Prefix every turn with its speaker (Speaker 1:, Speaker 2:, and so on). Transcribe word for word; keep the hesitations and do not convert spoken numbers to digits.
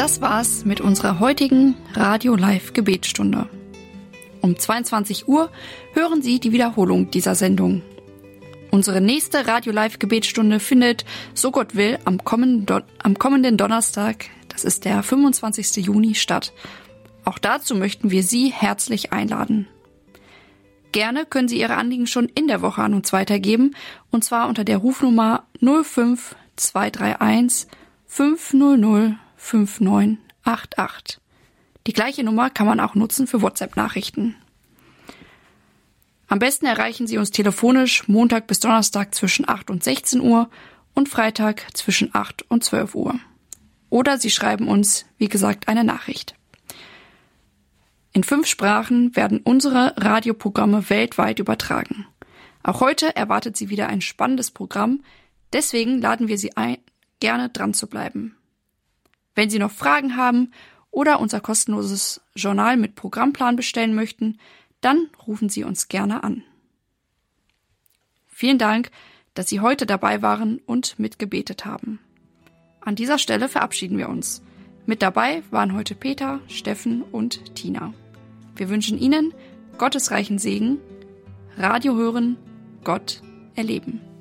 Speaker 1: Das war's mit unserer heutigen Radio-Live-Gebetsstunde. Um zweiundzwanzig Uhr hören Sie die Wiederholung dieser Sendung. Unsere nächste Radio-Live-Gebetsstunde findet, so Gott will, am kommenden, Don- am kommenden Donnerstag, das ist der fünfundzwanzigsten Juni, statt. Auch dazu möchten wir Sie herzlich einladen. Gerne können Sie Ihre Anliegen schon in der Woche an uns weitergeben, und zwar unter der Rufnummer null fünf zwei drei eins fünf null null fünf neun acht acht. Die gleiche Nummer kann man auch nutzen für WhatsApp-Nachrichten. Am besten erreichen Sie uns telefonisch Montag bis Donnerstag zwischen acht und sechzehn Uhr und Freitag zwischen acht und zwölf Uhr. Oder Sie schreiben uns, wie gesagt, eine Nachricht. In fünf Sprachen werden unsere Radioprogramme weltweit übertragen. Auch heute erwartet Sie wieder ein spannendes Programm, deswegen laden wir Sie ein, gerne dran zu bleiben. Wenn Sie noch Fragen haben oder unser kostenloses Journal mit Programmplan bestellen möchten, dann rufen Sie uns gerne an. Vielen Dank, dass Sie heute dabei waren und mitgebetet haben. An dieser Stelle verabschieden wir uns. Mit dabei waren heute Peter, Steffen und Tina. Wir wünschen Ihnen gottesreichen Segen, Radio hören, Gott erleben.